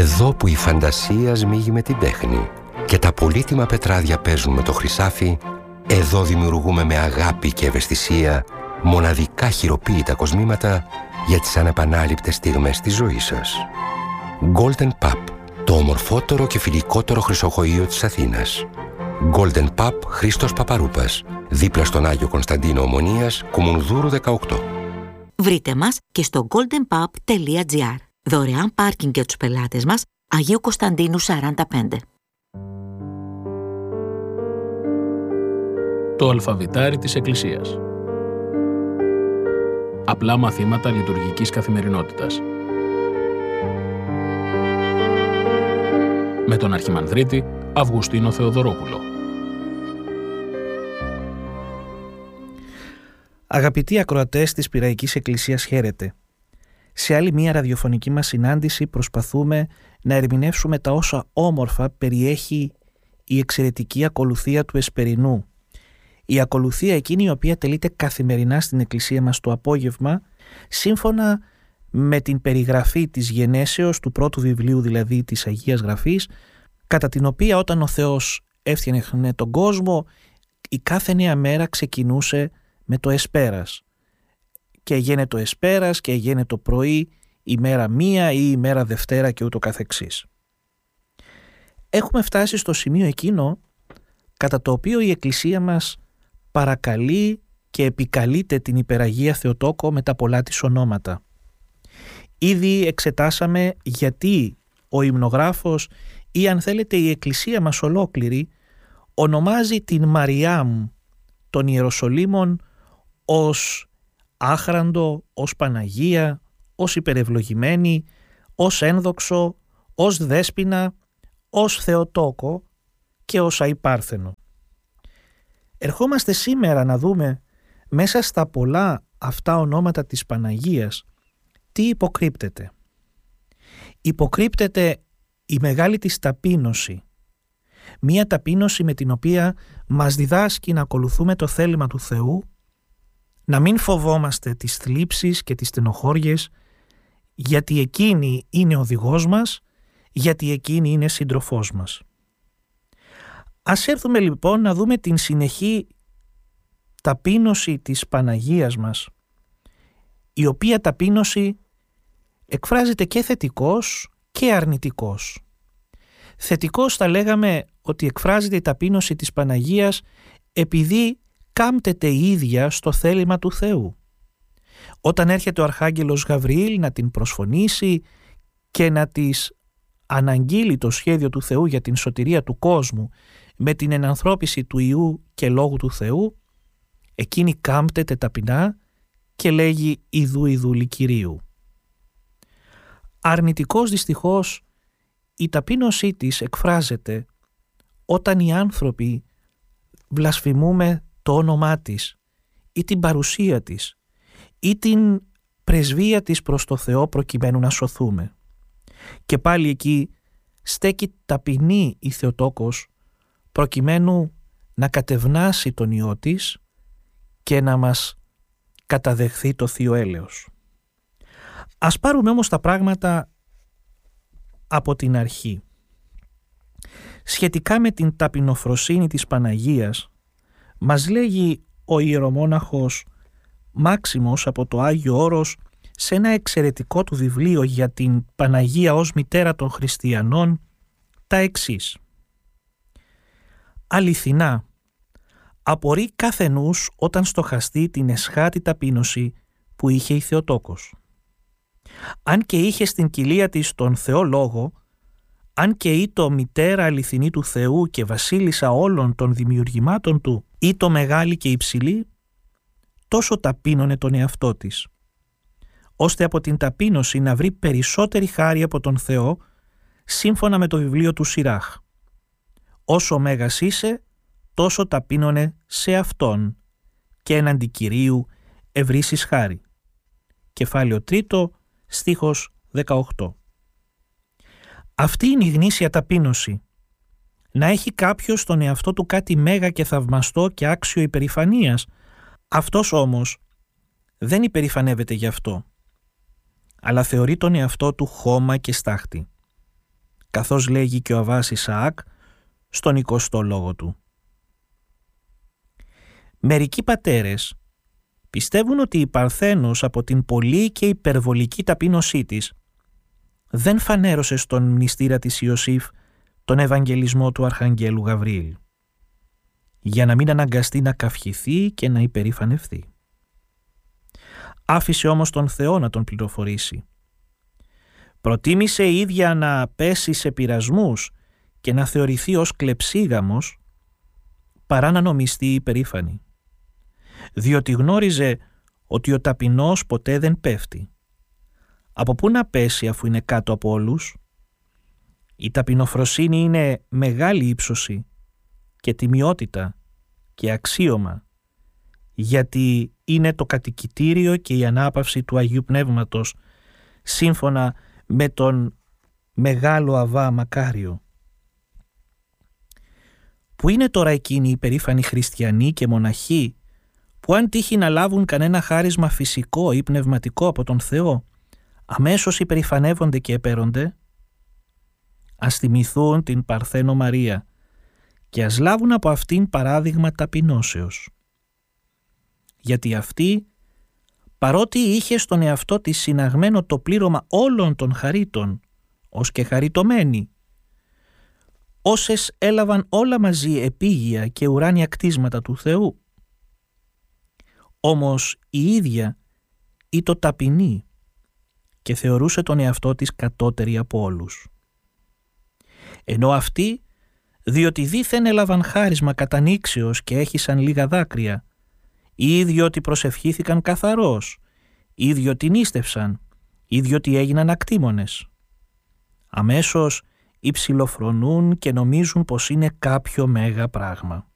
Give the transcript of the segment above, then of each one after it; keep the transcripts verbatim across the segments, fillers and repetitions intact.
Εδώ που η φαντασία σμίγει με την τέχνη και τα πολύτιμα πετράδια παίζουν με το χρυσάφι, εδώ δημιουργούμε με αγάπη και ευαισθησία μοναδικά χειροποίητα κοσμήματα για τις ανεπανάληπτες στιγμές της ζωής σας. Golden Pub, το ομορφότερο και φιλικότερο χρυσοχοείο της Αθήνας. Golden Pub Χρήστος Παπαρούπας, δίπλα στον Άγιο Κωνσταντίνο Ομονίας, Κουμουνδούρου δεκαοκτώ. Βρείτε μας και στο golden pub τελεία gr. Δωρεάν πάρκινγκ για τους πελάτες μας, Αγίου Κωνσταντίνου σαράντα πέντε. Το αλφαβητάρι της Εκκλησίας. Απλά μαθήματα λειτουργικής καθημερινότητας. Με τον Αρχιμανδρίτη Αυγουστίνο Θεοδωρόπουλο. Αγαπητοί ακροατές της Πειραϊκής Εκκλησίας, χαίρετε. Σε άλλη μία ραδιοφωνική μας συνάντηση προσπαθούμε να ερμηνεύσουμε τα όσα όμορφα περιέχει η εξαιρετική ακολουθία του Εσπερινού. Η ακολουθία εκείνη η οποία τελείται καθημερινά στην Εκκλησία μας το απόγευμα, σύμφωνα με την περιγραφή της γενέσεως του πρώτου βιβλίου, δηλαδή της Αγίας Γραφής, κατά την οποία όταν ο Θεός έφτιαχνε τον κόσμο, η κάθε νέα μέρα ξεκινούσε με το εσπέρας. Και έγινε το εσπέρας και έγινε το πρωί, η μέρα μία ή η μέρα Δευτέρα και ούτω καθεξής. Έχουμε φτάσει στο σημείο εκείνο κατά το οποίο η Εκκλησία μας παρακαλεί και επικαλείται την Υπεραγία Θεοτόκο με τα πολλά της ονόματα. Ήδη εξετάσαμε γιατί ο υμνογράφος ή αν θέλετε η Εκκλησία μας ολόκληρη ονομάζει την Μαριάμ των Ιεροσολύμων ως άχραντο, ως Παναγία, ως υπερευλογημένη, ως ένδοξο, ως δέσποινα, ως Θεοτόκο και ως αϊπάρθενο. Ερχόμαστε σήμερα να δούμε μέσα στα πολλά αυτά ονόματα της Παναγίας τι υποκρύπτεται. Υποκρύπτεται η μεγάλη της ταπείνωση, μία ταπείνωση με την οποία μας διδάσκει να ακολουθούμε το θέλημα του Θεού, να μην φοβόμαστε τις θλίψεις και τις στενοχώριες, γιατί εκείνη είναι οδηγός μας, γιατί εκείνη είναι σύντροφός μας. Ας έρθουμε λοιπόν να δούμε την συνεχή ταπείνωση της Παναγίας μας, η οποία ταπείνωση εκφράζεται και θετικός και αρνητικός. Θετικός θα λέγαμε ότι εκφράζεται η ταπείνωση της Παναγίας επειδή κάμπτεται η ίδια στο θέλημα του Θεού. Όταν έρχεται ο Αρχάγγελος Γαβριήλ να την προσφωνήσει και να της αναγγείλει το σχέδιο του Θεού για την σωτηρία του κόσμου με την ενανθρώπιση του Υιού και Λόγου του Θεού, εκείνη κάμπτεται ταπεινά και λέγει «Ιδού ιδούλη Κυρίου». Αρνητικός δυστυχώς η ταπείνωσή της εκφράζεται όταν οι άνθρωποι βλασφημούμε το όνομά της ή την παρουσία της ή την πρεσβεία της προς το Θεό προκειμένου να σωθούμε. Και πάλι εκεί στέκει ταπεινή η Θεοτόκος προκειμένου να κατευνάσει τον Υιό της και να μας καταδεχθεί το Θείο Έλεος. Ας πάρουμε όμως τα πράγματα από την αρχή. Σχετικά με την ταπεινοφροσύνη της Παναγίας, μας λέγει ο ιερομόναχος Μάξιμος από το Άγιο Όρος σε ένα εξαιρετικό του βιβλίο για την Παναγία ως μητέρα των χριστιανών τα εξής. Αληθινά, απορεί κάθε νους όταν στοχαστεί την εσχάτη ταπείνωση που είχε η Θεοτόκος. Αν και είχε στην κοιλία της τον Θεό Λόγο, αν και ήτο μητέρα αληθινή του Θεού και βασίλισσα όλων των δημιουργημάτων του, ήτο μεγάλη και υψηλή, τόσο ταπείνωνε τον εαυτό της, ώστε από την ταπείνωση να βρει περισσότερη χάρη από τον Θεό, σύμφωνα με το βιβλίο του Σιράχ. Όσο μέγας είσαι, τόσο ταπείνωνε σε Αυτόν και έναντι Κυρίου ευρύσεις χάρη. Κεφάλαιο τρίτο, στίχος δεκαοκτώ. Αυτή είναι η γνήσια ταπείνωση. Να έχει κάποιος στον εαυτό του κάτι μέγα και θαυμαστό και άξιο υπερηφανίας. Αυτός όμως δεν υπερηφανεύεται γι' αυτό, αλλά θεωρεί τον εαυτό του χώμα και στάχτη. καθώς λέγει και ο Αββάς Ισαάκ στον εικοστό λόγο του. Μερικοί πατέρες πιστεύουν ότι η Παρθένος από την πολλή και υπερβολική ταπείνωσή της δεν φανέρωσε στον μνηστήρα της Ιωσήφ τον Ευαγγελισμό του Αρχαγγέλου Γαβριήλ, για να μην αναγκαστεί να καυχηθεί και να υπερηφανευτεί. Άφησε όμως τον Θεό να τον πληροφορήσει. Προτίμησε η ίδια να πέσει σε πειρασμούς και να θεωρηθεί ως κλεψίγαμος παρά να νομιστεί υπερήφανη, διότι γνώριζε ότι ο ταπεινός ποτέ δεν πέφτει. Από πού να πέσει αφού είναι κάτω από όλους? Η ταπεινοφροσύνη είναι μεγάλη ύψωση και τιμιότητα και αξίωμα, γιατί είναι το κατοικητήριο και η ανάπαυση του Αγίου Πνεύματος, σύμφωνα με τον μεγάλο Αββά Μακάριο. Που είναι τώρα εκείνοι οι περήφανοι χριστιανοί και μοναχοί που αν τύχει να λάβουν κανένα χάρισμα φυσικό ή πνευματικό από τον Θεό, αμέσως υπερηφανεύονται και επέρονται? Ας θυμηθούν την Παρθένο Μαρία και ας λάβουν από αυτήν παράδειγμα ταπεινώσεως. Γιατί αυτή, παρότι είχε στον εαυτό της συναγμένο το πλήρωμα όλων των χαρίτων, ως και χαριτωμένη, όσες έλαβαν όλα μαζί επίγεια και ουράνια κτίσματα του Θεού, όμως η ίδια ήτο ταπεινή και θεωρούσε τον εαυτό της κατώτερη από όλους. Ενώ αυτοί, διότι δήθεν έλαβαν χάρισμα κατανήξεως και έχησαν λίγα δάκρυα, ή διότι προσευχήθηκαν καθαρός, ή διότι νήστευσαν, ή διότι έγιναν ακτήμονες, αμέσως υψηλοφρονούν και νομίζουν πως είναι κάποιο μέγα πράγμα.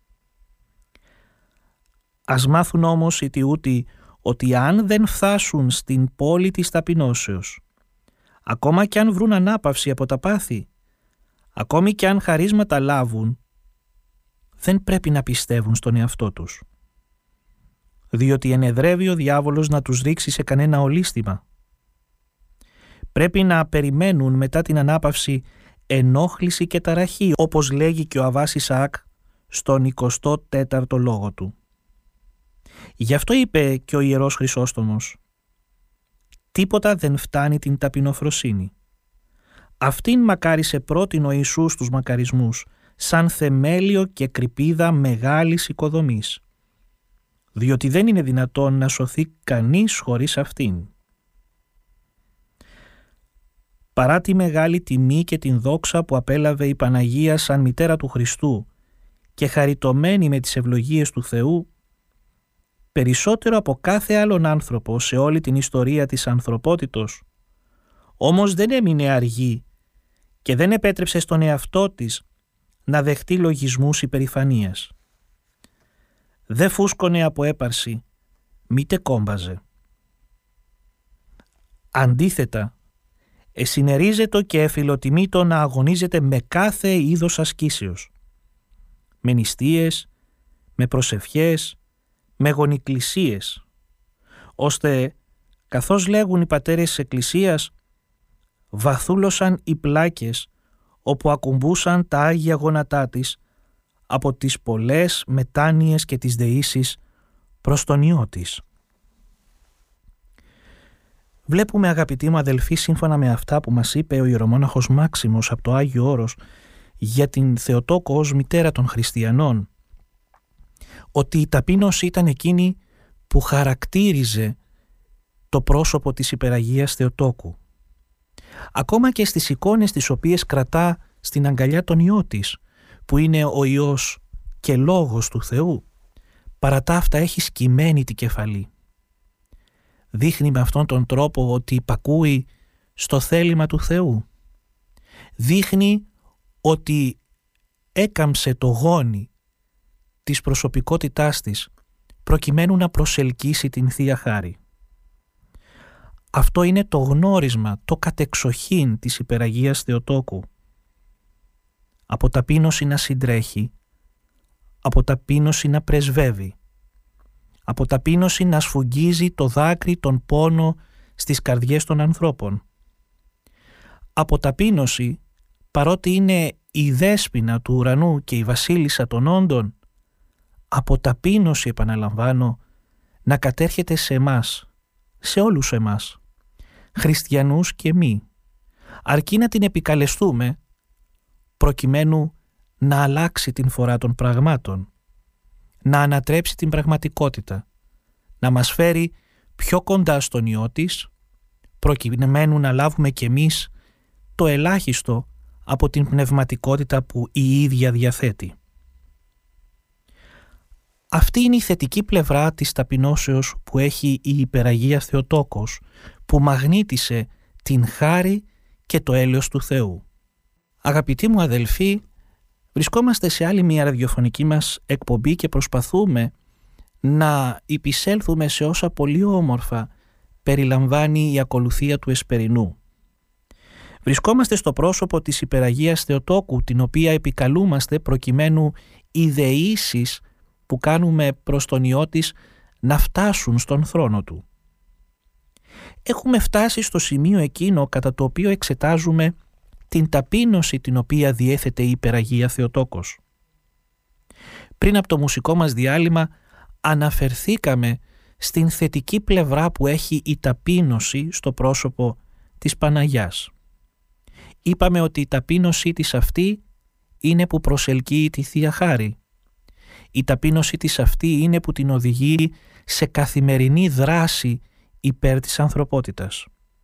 Ας μάθουν όμως οι τιούτοι ότι αν δεν φτάσουν στην πόλη της ταπεινώσεως, ακόμα κι αν βρουν ανάπαυση από τα πάθη, ακόμη κι αν χαρίσματα λάβουν, δεν πρέπει να πιστεύουν στον εαυτό τους, διότι ενεδρεύει ο διάβολος να τους ρίξει σε κανένα ολίσθημα. Πρέπει να περιμένουν μετά την ανάπαυση ενόχληση και ταραχή, όπως λέγει και ο Αββάς Ισαάκ στον εικοστό τέταρτο λόγο του. Γι' αυτό είπε και ο Ιερός Χρυσόστομος: «Τίποτα δεν φτάνει την ταπεινοφροσύνη. Αυτήν μακάρισε πρώτην ο Ιησούς τους μακαρισμούς, σαν θεμέλιο και κρυπίδα μεγάλης οικοδομής, διότι δεν είναι δυνατόν να σωθεί κανείς χωρίς αυτήν». Παρά τη μεγάλη τιμή και την δόξα που απέλαβε η Παναγία σαν μητέρα του Χριστού και χαριτωμένη με τις ευλογίες του Θεού, περισσότερο από κάθε άλλον άνθρωπο σε όλη την ιστορία της ανθρωπότητος, όμως δεν έμεινε αργή και δεν επέτρεψε στον εαυτό της να δεχτεί λογισμούς υπερηφανίας. Δεν φούσκωνε από έπαρση, μήτε κόμπαζε. Αντίθετα, εσυνερίζεται και εφιλοτιμήτω να αγωνίζεται με κάθε είδος ασκήσεως, με νηστείες, με προσευχές, με γονικλησίες, ώστε, καθώς λέγουν οι πατέρες της Εκκλησίας, βαθούλωσαν οι πλάκες όπου ακουμπούσαν τα Άγια γόνατά της από τις πολλές μετάνοιες και τις δεήσεις προς τον Υιό της. Βλέπουμε, αγαπητοί μου αδελφοί, σύμφωνα με αυτά που μας είπε ο ιερομόναχος Μάξιμος από το Άγιο Όρος για την Θεοτόκο ως μητέρα των χριστιανών, ότι η ταπείνωση ήταν εκείνη που χαρακτήριζε το πρόσωπο της υπεραγίας Θεοτόκου. Ακόμα και στις εικόνες τις οποίες κρατά στην αγκαλιά τον Υιό της, που είναι ο Υιός και Λόγος του Θεού, παρά τα αυτά έχει σκυμμένη την κεφαλή. Δείχνει με αυτόν τον τρόπο ότι υπακούει στο θέλημα του Θεού. Δείχνει ότι έκαμψε το γόνι της προσωπικότητάς της προκειμένου να προσελκύσει την Θεία Χάρη. Αυτό είναι το γνώρισμα, το κατεξοχήν της υπεραγίας Θεοτόκου. Από ταπείνωση να συντρέχει, από ταπείνωση να πρεσβεύει, από ταπείνωση να σφουγγίζει το δάκρυ, τον πόνο στις καρδιές των ανθρώπων. Από ταπείνωση παρότι είναι η δέσποινα του ουρανού και η βασίλισσα των όντων, από ταπείνωση, επαναλαμβάνω, να κατέρχεται σε εμάς, σε όλους εμάς, χριστιανούς και μη, αρκεί να την επικαλεστούμε προκειμένου να αλλάξει την φορά των πραγμάτων, να ανατρέψει την πραγματικότητα, να μας φέρει πιο κοντά στον Υιό της, προκειμένου να λάβουμε κι εμείς το ελάχιστο από την πνευματικότητα που η ίδια διαθέτει. Αυτή είναι η θετική πλευρά της ταπεινώσεως που έχει η Υπεραγία Θεοτόκος, που μαγνήτησε την χάρη και το έλεος του Θεού. Αγαπητοί μου αδελφοί, βρισκόμαστε σε άλλη μια ραδιοφωνική μας εκπομπή και προσπαθούμε να υπησέλθουμε σε όσα πολύ όμορφα περιλαμβάνει η ακολουθία του Εσπερινού. Βρισκόμαστε στο πρόσωπο της Υπεραγίας Θεοτόκου, την οποία επικαλούμαστε προκειμένου οι δεήσεις που κάνουμε προς τον Υιό της να φτάσουν στον θρόνο του. Έχουμε φτάσει στο σημείο εκείνο κατά το οποίο εξετάζουμε την ταπείνωση την οποία διέθετε η Υπεραγία Θεοτόκος. Πριν από το μουσικό μας διάλειμμα αναφερθήκαμε στην θετική πλευρά που έχει η ταπείνωση στο πρόσωπο της Παναγιάς. Είπαμε ότι η ταπείνωσή της αυτή είναι που προσελκύει τη Θεία Χάρη. Η ταπείνωσή της αυτή είναι που την οδηγεί σε καθημερινή δράση υπέρ της ανθρωπότητας.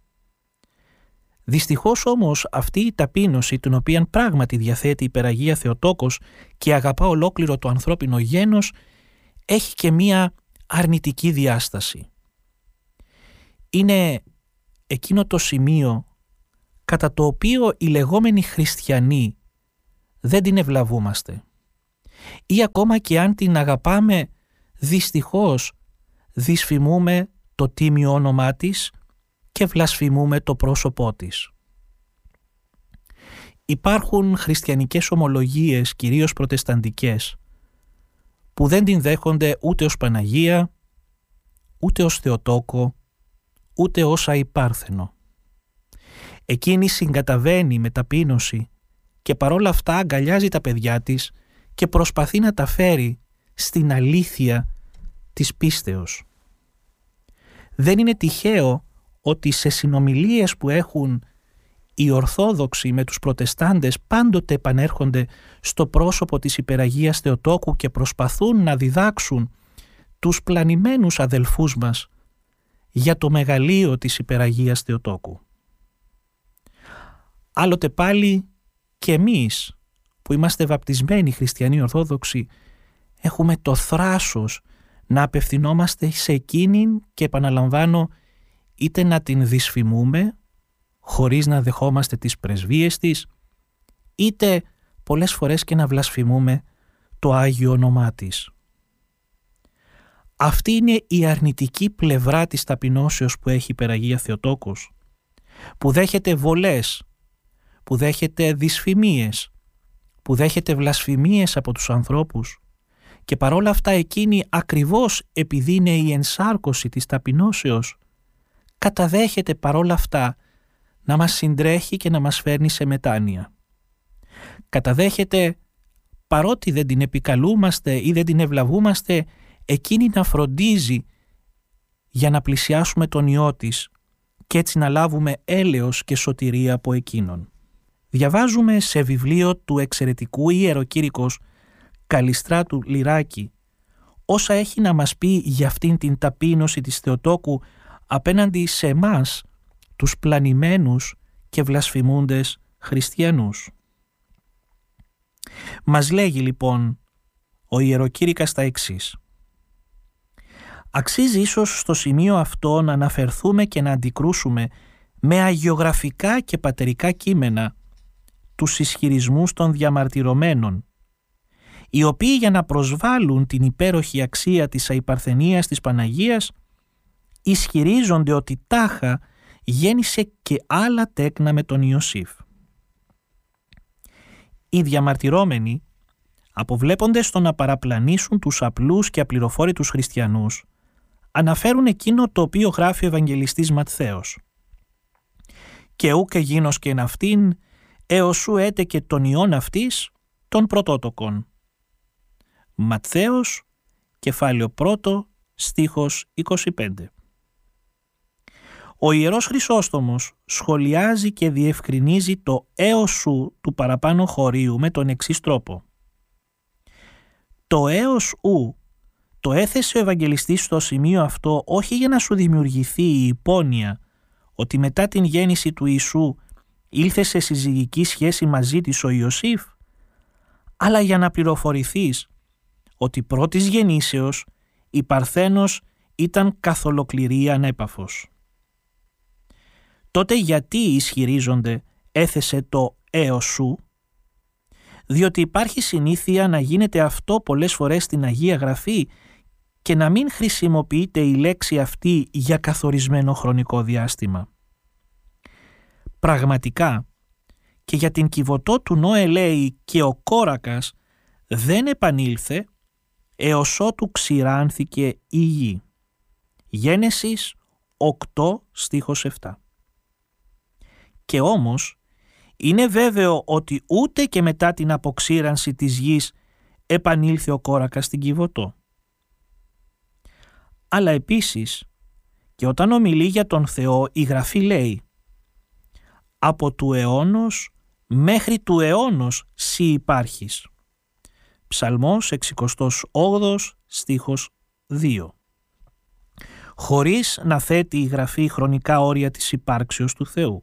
Δυστυχώς όμως αυτή η ταπείνωση, την οποία πράγματι διαθέτει η Υπεραγία Θεοτόκος και αγαπά ολόκληρο το ανθρώπινο γένος, έχει και μία αρνητική διάσταση. Είναι εκείνο το σημείο κατά το οποίο οι λεγόμενοι χριστιανοί δεν την ευλαβούμαστε. Ή ακόμα και αν την αγαπάμε, δυστυχώς δυσφημούμε το τίμιο όνομά της και βλασφημούμε το πρόσωπό της. Υπάρχουν χριστιανικές ομολογίες, κυρίως προτεσταντικές, που δεν την δέχονται ούτε ως Παναγία, ούτε ως Θεοτόκο, ούτε ως Αϊπάρθενο. Εκείνη συγκαταβαίνει με ταπείνωση και παρόλα αυτά αγκαλιάζει τα παιδιά της και προσπαθεί να τα φέρει στην αλήθεια της πίστεως. Δεν είναι τυχαίο ότι σε συνομιλίες που έχουν οι Ορθόδοξοι με τους Προτεστάντες πάντοτε επανέρχονται στο πρόσωπο της Υπεραγίας Θεοτόκου και προσπαθούν να διδάξουν τους πλανημένους αδελφούς μας για το μεγαλείο της Υπεραγίας Θεοτόκου. Άλλοτε πάλι και εμείς που είμαστε βαπτισμένοι χριστιανοί Ορθόδοξοι έχουμε το θράσος να απευθυνόμαστε σε εκείνην και επαναλαμβάνω είτε να την δυσφημούμε χωρίς να δεχόμαστε τις πρεσβείες της, είτε πολλές φορές και να βλασφημούμε το Άγιο όνομά της. Αυτή είναι η αρνητική πλευρά της ταπεινώσεως που έχει η Υπεραγία Θεοτόκος, που δέχεται βολές, που δέχεται δυσφημίες, που δέχεται βλασφημίες από τους ανθρώπους και παρόλα αυτά εκείνη ακριβώς επειδή είναι η ενσάρκωση της ταπεινώσεως καταδέχεται παρόλα αυτά να μας συντρέχει και να μας φέρνει σε μετάνοια. Καταδέχεται παρότι δεν την επικαλούμαστε ή δεν την ευλαβούμαστε εκείνη να φροντίζει για να πλησιάσουμε τον Υιό της και έτσι να λάβουμε έλεος και σωτηρία από εκείνον. Διαβάζουμε σε βιβλίο του εξαιρετικού ιεροκήρυκος Καλιστράτου Λυράκη όσα έχει να μας πει για αυτήν την ταπείνωση της Θεοτόκου απέναντι σε εμάς, τους πλανημένους και βλασφημούντες χριστιανούς. Μας λέγει λοιπόν ο ιεροκήρυκας τα εξής. Αξίζει ίσως στο σημείο αυτό να αναφερθούμε και να αντικρούσουμε με αγιογραφικά και πατερικά κείμενα τους ισχυρισμούς των διαμαρτυρωμένων, οι οποίοι για να προσβάλλουν την υπέροχη αξία της αϊπαρθενίας της Παναγίας ισχυρίζονται ότι τάχα γέννησε και άλλα τέκνα με τον Ιωσήφ. Οι διαμαρτυρώμενοι, αποβλέποντες στο να παραπλανήσουν τους απλούς και απληροφόρητους χριστιανούς, αναφέρουν εκείνο το οποίο γράφει ο Ευαγγελιστής Ματθαίος. «Και ούκ εγίνος και εν αυτήν, εωσού έτεκε τον ιόν αυτής των πρωτότοκων. Ματθαίος, κεφάλαιο πρώτο, στίχος είκοσι πέντε. Ο Ιερός Χρυσόστομος σχολιάζει και διευκρινίζει το εωσού του παραπάνω χωρίου με τον εξής τρόπο. Το έως ου το έθεσε ο Ευαγγελιστής στο σημείο αυτό όχι για να σου δημιουργηθεί η υπόνοια ότι μετά την γέννηση του Ιησού ήλθε σε συζυγική σχέση μαζί της ο Ιωσήφ, αλλά για να πληροφορηθείς ότι πρώτης γεννήσεως η Παρθένος ήταν καθ' ολοκληρία ανέπαφος. Τότε γιατί ισχυρίζονται έθεσε το εωσού? Διότι υπάρχει συνήθεια να γίνεται αυτό πολλές φορές στην Αγία Γραφή και να μην χρησιμοποιείται η λέξη αυτή για καθορισμένο χρονικό διάστημα. Πραγματικά, και για την Κιβωτό του Νόε λέει και ο κόρακας δεν επανήλθε έως ότου ξηράνθηκε η γη. Γένεσης οκτώ στίχος επτά. Και όμως είναι βέβαιο ότι ούτε και μετά την αποξήρανση της γης επανήλθε ο κόρακας στην Κιβωτό. Αλλά επίσης, και όταν ομιλεί για τον Θεό, η Γραφή λέει «Από του αιώνος μέχρι του αιώνος σύ υπάρχεις». Ψαλμός εξηκοστό όγδοος στίχος δύο. Χωρίς να θέτει η Γραφή χρονικά όρια της υπάρξεως του Θεού.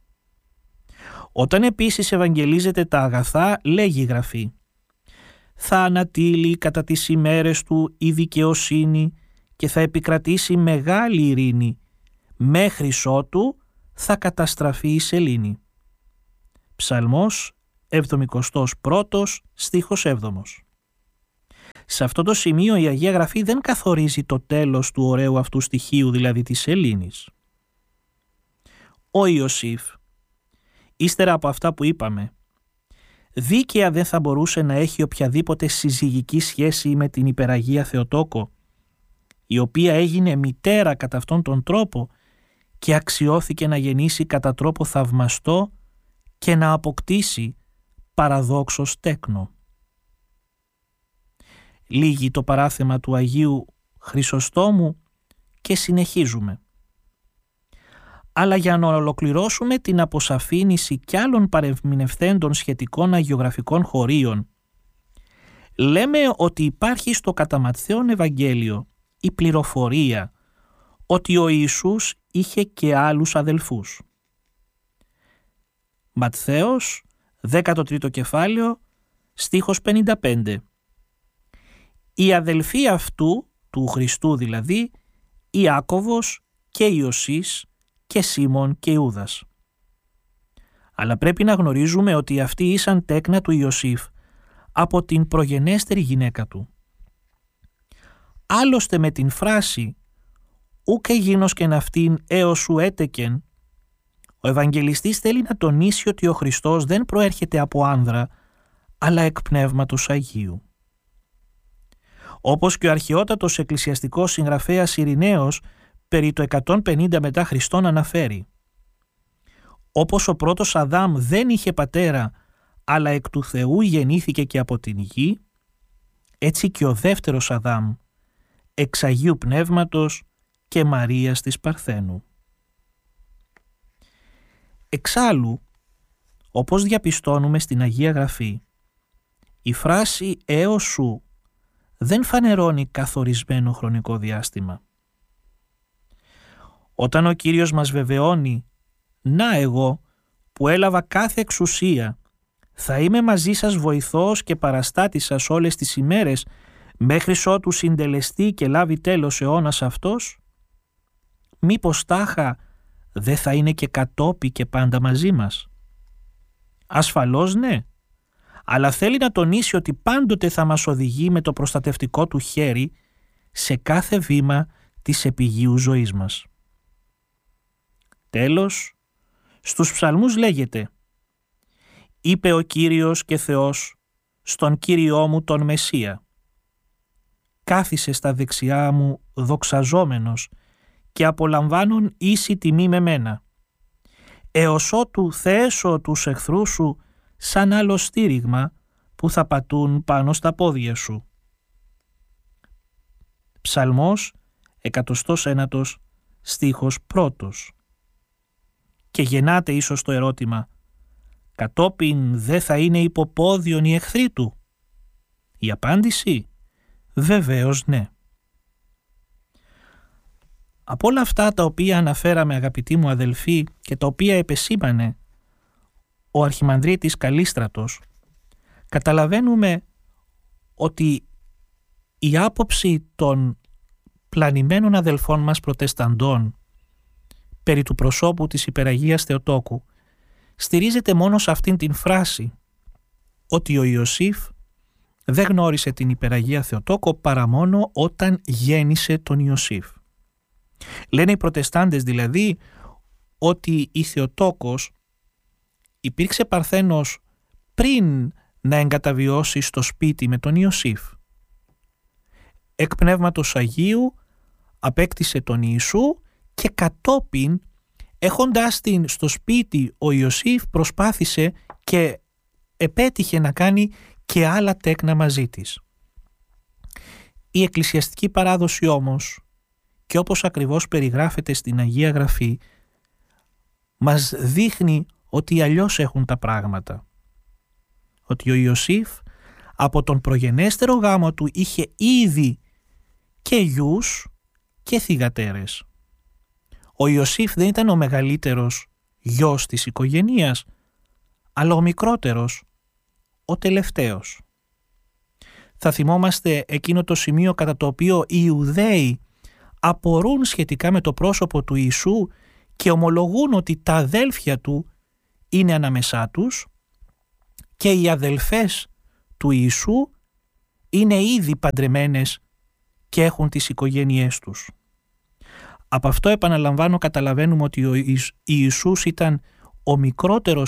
Όταν επίσης ευαγγελίζεται τα αγαθά, λέγει η Γραφή «Θα ανατείλει κατά τις ημέρες του η δικαιοσύνη και θα επικρατήσει μεγάλη ειρήνη, μέχρις ότου θα καταστραφεί η σελήνη». Ψαλμός εβδομηκοστός πρώτος στίχος έβδομος. Σε αυτό το σημείο η Αγία Γραφή δεν καθορίζει το τέλος του ωραίου αυτού στοιχείου, δηλαδή της σελήνης. Ο Ιωσήφ, ύστερα από αυτά που είπαμε, δίκαια δεν θα μπορούσε να έχει οποιαδήποτε συζυγική σχέση με την υπεραγία Θεοτόκο, η οποία έγινε μητέρα κατά αυτόν τον τρόπο και αξιώθηκε να γεννήσει κατά τρόπο θαυμαστό και να αποκτήσει παραδόξως τέκνο. Λίγη το παράθεμα του Αγίου Χρυσοστόμου και συνεχίζουμε. Αλλά για να ολοκληρώσουμε την αποσαφήνιση κι άλλων παρεμηνευθέντων σχετικών αγιογραφικών χωρίων, λέμε ότι υπάρχει στο κατά Ματθαίον Ευαγγέλιο η πληροφορία ότι ο Ιησούς είχε και άλλους αδελφούς. Ματθαίος, δέκατο τρίτο κεφάλαιο, στίχος πενήντα πέντε. Οι αδελφοί αυτού, του Χριστού δηλαδή, Ιάκωβος και Ιωσής και Σίμων και Ιούδας. Αλλά πρέπει να γνωρίζουμε ότι αυτοί ήσαν τέκνα του Ιωσήφ από την προγενέστερη γυναίκα του. Άλλωστε με την φράση «Ούκε γίνος και ναυτήν έως σου έτεκεν», ο Ευαγγελιστής θέλει να τονίσει ότι ο Χριστός δεν προέρχεται από άνδρα, αλλά εκ Πνεύματος Αγίου. Όπως και ο αρχαιότατος εκκλησιαστικός συγγραφέας Ειρηναίος περί το εκατόν πενήντα μετά Χριστόν αναφέρει. Όπως ο πρώτος Αδάμ δεν είχε πατέρα, αλλά εκ του Θεού γεννήθηκε και από την γη, έτσι και ο δεύτερος Αδάμ, εξ Αγίου Πνεύματος και Μαρίας της Παρθένου. Εξάλλου, όπως διαπιστώνουμε στην Αγία Γραφή, η φράση «έως σου» δεν φανερώνει καθορισμένο χρονικό διάστημα. Όταν ο Κύριος μας βεβαιώνει «Να εγώ που έλαβα κάθε εξουσία, θα είμαι μαζί σας βοηθός και παραστάτης σας όλες τις ημέρες, μέχρις ότου συντελεστεί και λάβει τέλος αιώνας αυτός», μήπως τάχα δεν θα είναι και κατόπι και πάντα μαζί μας? Ασφαλώς ναι, αλλά θέλει να τονίσει ότι πάντοτε θα μας οδηγεί με το προστατευτικό του χέρι σε κάθε βήμα της επιγείου ζωής μας. Τέλος, στους ψαλμούς λέγεται «Είπε ο Κύριος και Θεός στον Κύριό μου τον Μεσσία. Κάθισε στα δεξιά μου δοξαζόμενος και απολαμβάνουν ίση τιμή με μένα. έως ότου θέσω τους εχθρούς σου σαν άλλο στήριγμα που θα πατούν πάνω στα πόδια σου. Ψαλμός εκατοστός ένατος στίχος πρώτος. Και γεννάται ίσως το ερώτημα, κατόπιν δεν θα είναι υποπόδιον οι εχθροί του? Η απάντηση, βεβαίως ναι. Από όλα αυτά τα οποία αναφέραμε, αγαπητοί μου αδελφοί, και τα οποία επεσήμανε ο Αρχιμανδρίτης Καλίστρατος, καταλαβαίνουμε ότι η άποψη των πλανημένων αδελφών μας προτεσταντών περί του προσώπου της Υπεραγίας Θεοτόκου στηρίζεται μόνο σε αυτήν την φράση, ότι ο Ιωσήφ δεν γνώρισε την Υπεραγία Θεοτόκο παρά μόνο όταν γέννησε τον Ιωσήφ. Λένε οι προτεστάντες δηλαδή ότι η Θεοτόκος υπήρξε παρθένος πριν να εγκαταβιώσει στο σπίτι με τον Ιωσήφ. Εκ Πνεύματος Αγίου απέκτησε τον Ιησού και κατόπιν, έχοντάς την στο σπίτι, ο Ιωσήφ προσπάθησε και επέτυχε να κάνει και άλλα τέκνα μαζί της. Η εκκλησιαστική παράδοση όμως, και όπως ακριβώς περιγράφεται στην Αγία Γραφή, μας δείχνει ότι αλλιώς έχουν τα πράγματα. Ότι ο Ιωσήφ από τον προγενέστερο γάμο του είχε ήδη και γιους και θυγατέρες. Ο Ιωσήφ δεν ήταν ο μεγαλύτερος γιος της οικογένειας, αλλά ο μικρότερος, ο τελευταίος. Θα θυμόμαστε εκείνο το σημείο κατά το οποίο οι Ιουδαίοι απορούν σχετικά με το πρόσωπο του Ιησού και ομολογούν ότι τα αδέλφια του είναι ανάμεσά τους και οι αδελφές του Ιησού είναι ήδη παντρεμένες και έχουν τις οικογένειές τους. Από αυτό, επαναλαμβάνω, καταλαβαίνουμε ότι ο Ιησούς ήταν ο μικρότερος